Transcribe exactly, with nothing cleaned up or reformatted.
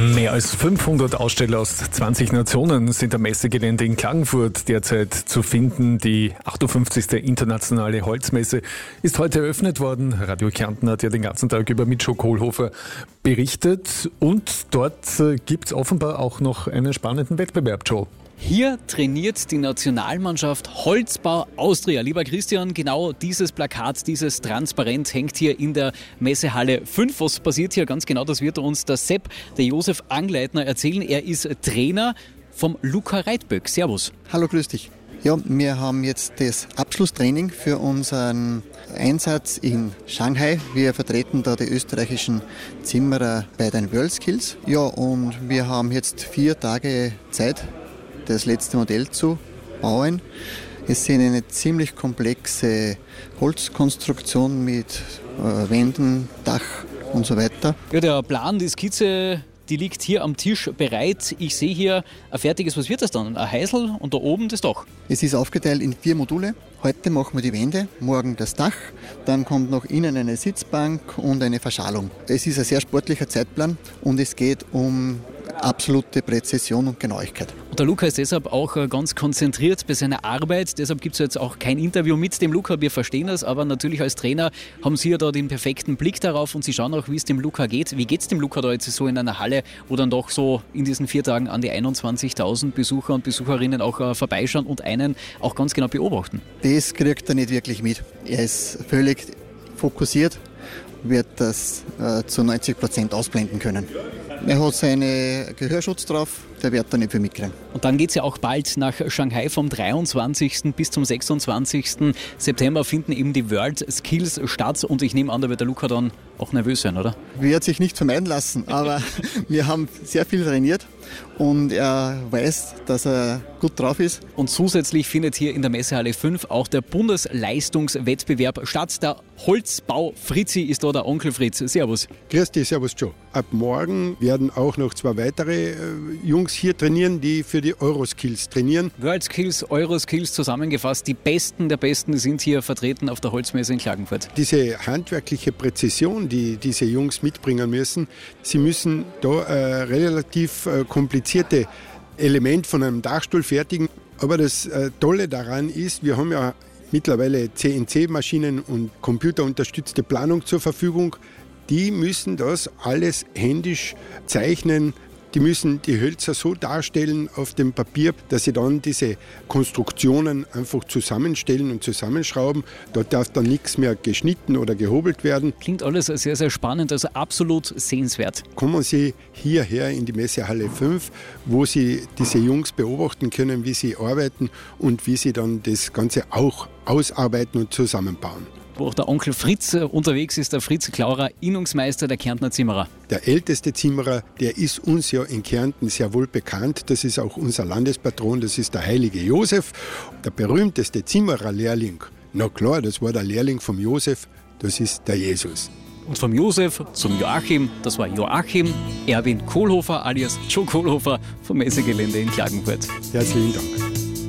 Mehr als fünfhundert Aussteller aus zwanzig Nationen sind am Messegelände in Klagenfurt derzeit zu finden. Die achtundfünfzigste internationale Holzmesse ist heute eröffnet worden. Radio Kärnten hat ja den ganzen Tag über mit Joe Kohlhofer berichtet. Und dort gibt es offenbar auch noch einen spannenden Wettbewerb, Joe. Hier trainiert die Nationalmannschaft Holzbau Austria. Lieber Christian, genau dieses Plakat, dieses Transparent hängt hier in der Messehalle fünf. Was passiert hier ganz genau, das wird uns der Sepp, der Josef Angleitner, erzählen. Er ist Trainer vom Luca Reitböck. Servus. Hallo, grüß dich. Ja, wir haben jetzt das Abschlusstraining für unseren Einsatz in Shanghai. Wir vertreten da die österreichischen Zimmerer bei den WorldSkills. Ja, und wir haben jetzt vier Tage Zeit, das letzte Modell zu bauen. Es ist eine ziemlich komplexe Holzkonstruktion mit äh, Wänden, Dach und so weiter. Ja, der Plan, die Skizze, die liegt hier am Tisch bereit. Ich sehe hier ein fertiges, was wird das dann? Ein Heisel und da oben das Dach. Es ist aufgeteilt in vier Module. Heute machen wir die Wände, morgen das Dach, dann kommt noch innen eine Sitzbank und eine Verschalung. Es ist ein sehr sportlicher Zeitplan und es geht um absolute Präzision und Genauigkeit. Und der Luca ist deshalb auch ganz konzentriert bei seiner Arbeit. Deshalb gibt es jetzt auch kein Interview mit dem Luca. Wir verstehen das, aber natürlich als Trainer haben Sie ja da den perfekten Blick darauf und Sie schauen auch, wie es dem Luca geht. Wie geht es dem Luca da jetzt so in einer Halle, wo dann doch so in diesen vier Tagen an die einundzwanzigtausend Besucher und Besucherinnen auch vorbeischauen und einen auch ganz genau beobachten? Das kriegt er nicht wirklich mit. Er ist völlig fokussiert, wird das äh, zu neunzig Prozent ausblenden können. Er hat seinen Gehörschutz drauf, der wird da nicht viel mitkriegen. Und dann geht es ja auch bald nach Shanghai. Vom dreiundzwanzigsten bis zum sechsundzwanzigsten September finden eben die WorldSkills statt. Und ich nehme an, da wird der Luca dann auch nervös sein, oder? Wird sich nicht vermeiden lassen, aber wir haben sehr viel trainiert und er weiß, dass er gut drauf ist. Und zusätzlich findet hier in der Messehalle fünf auch der Bundesleistungswettbewerb statt. Der Holzbau Fritzi ist da, der Onkel Fritz. Servus. Grüß dich, servus Joe. Ab morgen werden auch noch zwei weitere äh, Jungs hier trainieren, die für die Euroskills trainieren. WorldSkills, Euroskills zusammengefasst. Die Besten der Besten sind hier vertreten auf der Holzmesse in Klagenfurt. Diese handwerkliche Präzision, die diese Jungs mitbringen müssen, sie müssen da äh, relativ äh, komplizierte Element von einem Dachstuhl fertigen. Aber das äh, Tolle daran ist, wir haben ja mittlerweile C N C-Maschinen und computerunterstützte Planung zur Verfügung. Die müssen das alles händisch zeichnen. Die müssen die Hölzer so darstellen auf dem Papier, dass sie dann diese Konstruktionen einfach zusammenstellen und zusammenschrauben. Dort darf dann nichts mehr geschnitten oder gehobelt werden. Klingt alles sehr, sehr spannend, also absolut sehenswert. Kommen Sie hierher in die Messehalle fünf, wo Sie diese Jungs beobachten können, wie sie arbeiten und wie sie dann das Ganze auch ausarbeiten und zusammenbauen. Wo auch der Onkel Fritz unterwegs ist, der Fritz Klaurer, Innungsmeister der Kärntner Zimmerer. Der älteste Zimmerer, der ist uns ja in Kärnten sehr wohl bekannt. Das ist auch unser Landespatron, das ist der heilige Josef. Der berühmteste Zimmererlehrling, na klar, das war der Lehrling vom Josef, das ist der Jesus. Und vom Josef zum Joachim, das war Joachim Erwin Kohlhofer alias Joe Kohlhofer vom Messegelände in Klagenfurt. Herzlichen Dank.